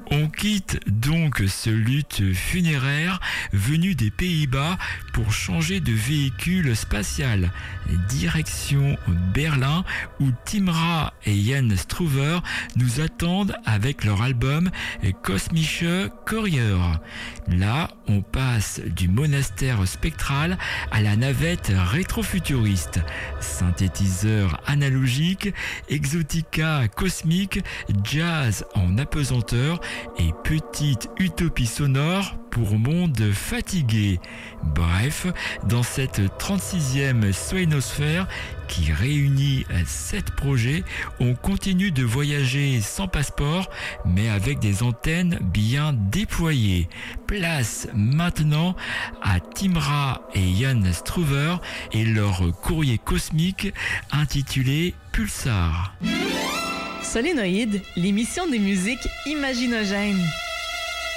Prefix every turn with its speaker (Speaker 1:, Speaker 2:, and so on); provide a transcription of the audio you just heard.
Speaker 1: On quitte donc ce lutte funéraire venu des Pays-Bas pour changer de véhicule spatial. Direction Berlin où Timra et Jan Struver nous attendent avec leur album Kosmische Courier. Là, on passe du monastère spectral à la navette rétrofuturiste. Synthétiseur analogique, exotica cosmique, jazz en apesanteur et petite utopie sonore pour monde fatigué. Bref, dans cette 36e Swanosphère qui réunit 7 projets, on continue de voyager sans passeport, mais avec des antennes bien déployées. Place maintenant à Timra et Jan Struver et leur courrier cosmique intitulé Pulsar.
Speaker 2: Solénoïde, l'émission des musiques imaginogènes.